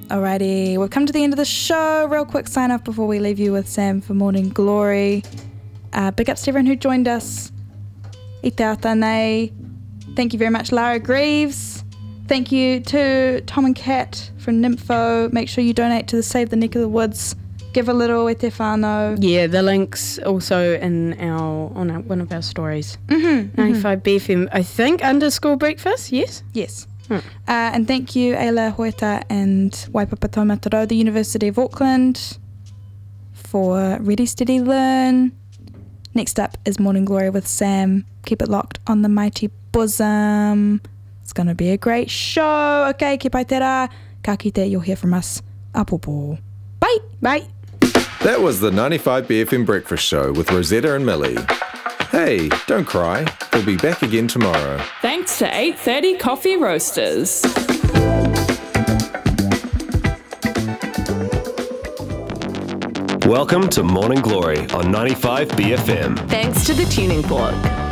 Alrighty, we've come to the end of the show. Real quick sign off before we leave you with Sam for Morning Glory. Big ups to everyone who joined us. I te ao tānei. Thank you very much, Lara Greaves. Thank you to Tom and Kat from Nympho. Make sure you donate to the Save the Neck of the Woods. Give a little e te whānau. Yeah, the link's also on one of our stories. 95 BFM, I think, _breakfast, yes? Yes. And thank you, Eila Hoeta and Waipapa Taumataro, the University of Auckland, for Ready, Steady, Learn. Next up is Morning Glory with Sam. Keep it locked on the mighty bosom. It's going to be a great show. Okay, ki pai tērā. Ka kite, you'll hear from us. Apopo. Bye. Bye. That was the 95 BFM Breakfast Show with Rosetta and Millie. Hey, don't cry. We'll be back again tomorrow. Thanks to 830 Coffee Roasters. Welcome to Morning Glory on 95 BFM. Thanks to the Tuning Fork.